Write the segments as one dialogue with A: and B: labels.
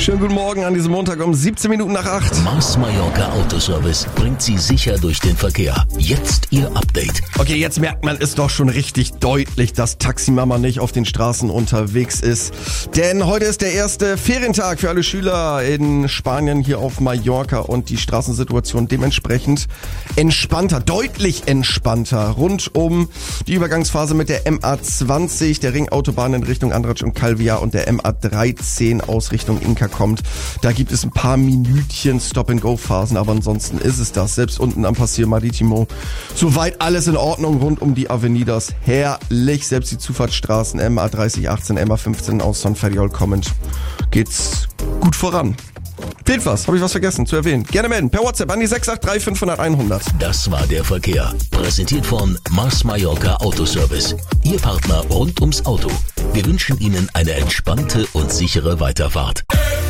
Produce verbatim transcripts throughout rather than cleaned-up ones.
A: Schönen guten Morgen an diesem Montag um siebzehn Minuten nach acht.
B: Mars Mallorca Autoservice bringt Sie sicher durch den Verkehr. Jetzt Ihr Update.
A: Okay, jetzt merkt man es doch schon richtig deutlich, dass Taximama nicht auf den Straßen unterwegs ist. Denn heute ist der erste Ferientag für alle Schüler in Spanien hier auf Mallorca und die Straßensituation dementsprechend entspannter, deutlich entspannter. Rund um die Übergangsphase mit der M A zwanzig, der Ringautobahn in Richtung Andratx und Calvià und der M A dreizehn aus Richtung Inca kommt. Da gibt es ein paar Minütchen Stop-and-Go-Phasen, aber ansonsten ist es das. Selbst unten am Paseo Marítimo. Soweit alles in Ordnung rund um die Avenidas. Herrlich. Selbst die Zufahrtsstraßen M A dreißig achtzehn, M A fünfzehn aus San Ferriol kommend geht's gut voran. Fehlt was? Habe ich was vergessen zu erwähnen? Gerne melden. Per WhatsApp an die sechs acht drei fünf null null hundert.
B: Das war der Verkehr. Präsentiert von Mars Mallorca Autoservice. Ihr Partner rund ums Auto. Wir wünschen Ihnen eine entspannte und sichere Weiterfahrt.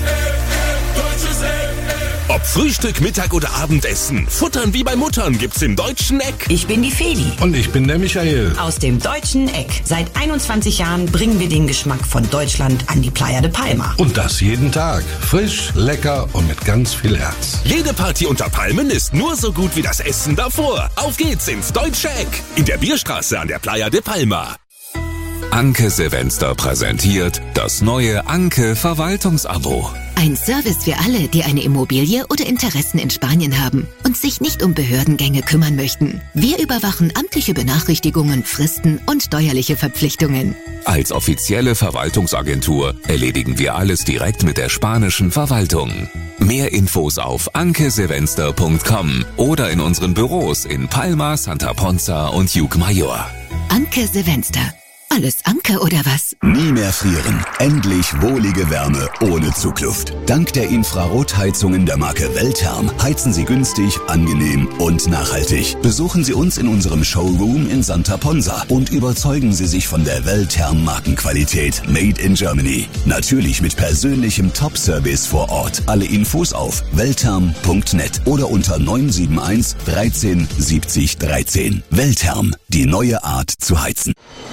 C: Ob Frühstück, Mittag oder Abendessen, Futtern wie bei Muttern gibt's im Deutschen Eck.
D: Ich bin die Feli.
E: Und ich bin der Michael.
D: Aus dem Deutschen Eck. Seit einundzwanzig Jahren bringen wir den Geschmack von Deutschland an die Playa de Palma.
E: Und das jeden Tag. Frisch, lecker und mit ganz viel Herz.
C: Jede Party unter Palmen ist nur so gut wie das Essen davor. Auf geht's ins Deutsche Eck. In der Bierstraße an der Playa de Palma.
F: Anke Silvester präsentiert das neue Anke Verwaltungsabo.
G: Ein Service für alle, die eine Immobilie oder Interessen in Spanien haben und sich nicht um Behördengänge kümmern möchten. Wir überwachen amtliche Benachrichtigungen, Fristen und steuerliche Verpflichtungen.
F: Als offizielle Verwaltungsagentur erledigen wir alles direkt mit der spanischen Verwaltung. Mehr Infos auf anke silvester punkt com oder in unseren Büros in Palma, Santa Ponza und Llucmajor.
G: Anke Silvester. Alles Anke oder was?
H: Nie mehr frieren. Endlich wohlige Wärme ohne Zugluft. Dank der Infrarotheizungen der Marke Weltherm heizen Sie günstig, angenehm und nachhaltig. Besuchen Sie uns in unserem Showroom in Santa Ponza und überzeugen Sie sich von der Weltherm Markenqualität Made in Germany. Natürlich mit persönlichem Top-Service vor Ort. Alle Infos auf weltherm punkt net oder unter neun sieben eins dreizehn siebzig dreizehn. Weltherm, die neue Art zu heizen.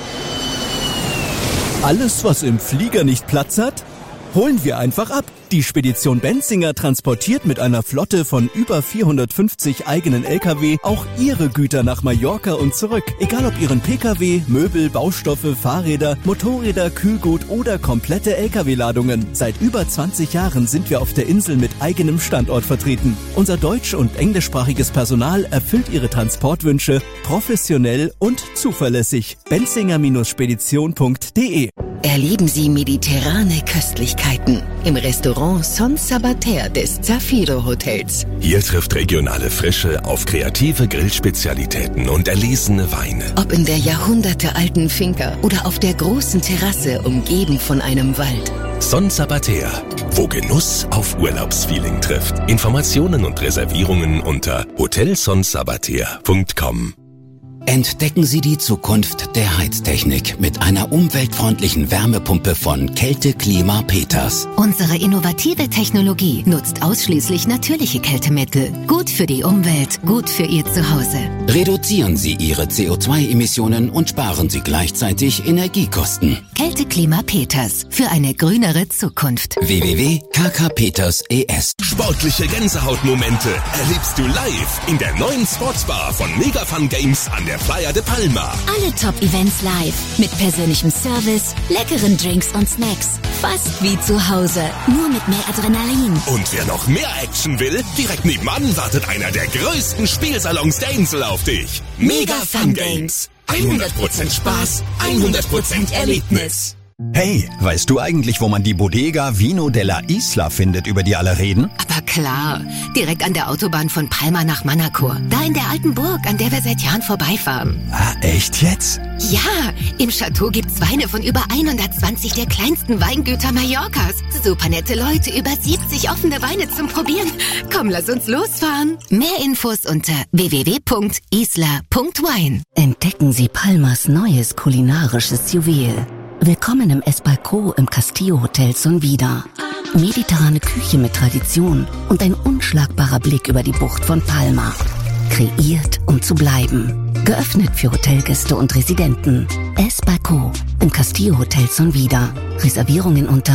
I: Alles, was im Flieger nicht Platz hat, holen wir einfach ab. Die Spedition Benzinger transportiert mit einer Flotte von über vierhundertfünfzig eigenen L K W auch Ihre Güter nach Mallorca und zurück. Egal ob Ihren P K W, Möbel, Baustoffe, Fahrräder, Motorräder, Kühlgut oder komplette L K W-Ladungen. Seit über zwanzig Jahren sind wir auf der Insel mit eigenem Standort vertreten. Unser deutsch- und englischsprachiges Personal erfüllt Ihre Transportwünsche professionell und zuverlässig. benzinger Spedition punkt de.
G: Erleben Sie mediterrane Köstlichkeiten im Restaurant Son Sabater des Zafiro Hotels.
C: Hier trifft regionale Frische auf kreative Grillspezialitäten und erlesene Weine.
G: Ob in der jahrhundertealten Finca oder auf der großen Terrasse umgeben von einem Wald.
C: Son Sabater, wo Genuss auf Urlaubsfeeling trifft. Informationen und Reservierungen unter hotel son sabater punkt com.
J: Entdecken Sie die Zukunft der Heiztechnik mit einer umweltfreundlichen Wärmepumpe von Kälte Klima Peters.
G: Unsere innovative Technologie nutzt ausschließlich natürliche Kältemittel. Gut für die Umwelt, gut für Ihr Zuhause.
J: Reduzieren Sie Ihre C O zwei Emissionen und sparen Sie gleichzeitig Energiekosten.
G: Kälte Klima Peters für eine grünere Zukunft.
J: w w w punkt k k peters punkt e s.
C: Sportliche Gänsehautmomente erlebst du live in der neuen Sportsbar von Mega Fun Games an der Playa de Palma.
K: Alle Top-Events live. Mit persönlichem Service, leckeren Drinks und Snacks. Fast wie zu Hause. Nur mit mehr Adrenalin.
C: Und wer noch mehr Action will, direkt nebenan wartet einer der größten Spielsalons der Insel auf dich. Mega Fun Games. hundert Prozent Spaß, hundert Prozent Erlebnis.
L: Hey, weißt du eigentlich, wo man die Bodega Vino della Isla findet, über die alle reden?
G: Aber klar, direkt an der Autobahn von Palma nach Manacor. Da in der alten Burg, an der wir seit Jahren vorbeifahren.
L: Ah, echt jetzt?
G: Ja, im Chateau gibt's Weine von über hundertzwanzig der kleinsten Weingüter Mallorcas. Super nette Leute, über siebzig offene Weine zum Probieren. Komm, lass uns losfahren. Mehr Infos unter w w w punkt isla punkt wine.
M: Entdecken Sie Palmas neues kulinarisches Juwel. Willkommen im Esbalcó im Castillo Hotel Sonvida. Mediterrane Küche mit Tradition und ein unschlagbarer Blick über die Bucht von Palma. Kreiert, um zu bleiben. Geöffnet für Hotelgäste und Residenten. Esbalcó im Castillo Hotel Sonvida. Reservierungen unter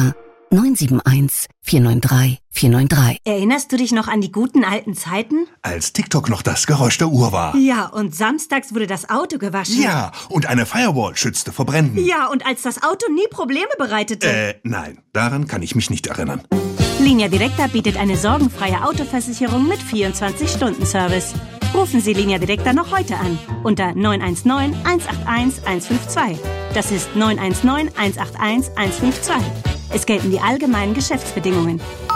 M: neun sieben eins, vier neun drei, vier neun drei.
N: Erinnerst du dich noch an die guten alten Zeiten?
O: Als TikTok noch das Geräusch der Uhr war.
N: Ja, und samstags wurde das Auto gewaschen.
O: Ja, und eine Firewall schützte vor Bränden.
N: Ja, und als das Auto nie Probleme bereitete.
O: Äh, nein, daran kann ich mich nicht erinnern.
N: Linia Directa bietet eine sorgenfreie Autoversicherung mit vierundzwanzig Stunden Service. Rufen Sie Linia Directa noch heute an unter neun eins neun, eins acht eins, eins fünf zwei. Das ist neun eins neun, eins acht eins, eins fünf zwei. Es gelten die allgemeinen Geschäftsbedingungen.